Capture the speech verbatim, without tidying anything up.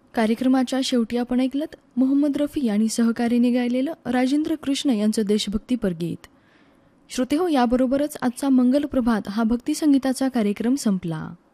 कार्यक्रमाच्या शेवटी आपण ऐकलत मोहम्मद रफी आणि सहकारीने गायलेलं राजेंद्र कृष्ण यांचं देशभक्तीपर गीत. श्रोते हो, याबरोबरच आजचा मंगल प्रभात हा भक्तिसंगीताचा कार्यक्रम संपला.